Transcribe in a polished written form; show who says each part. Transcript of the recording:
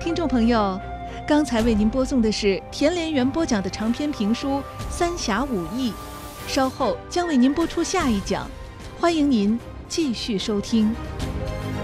Speaker 1: 听众朋友，刚才为您播送的是田连元播讲的长篇评书《三侠五义》，稍后将为您播出下一讲，欢迎您继续收听。